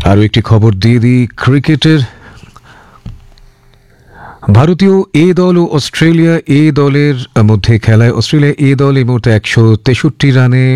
আরও একটি খবর দিয়ে দিই ক্রিকেটের। ভারতীয় এ দল ও অস্ট্রেলিয়া এ দলের মধ্যে খেলায় অস্ট্রেলিয়া এ দল এই মুহূর্তে 163 রানে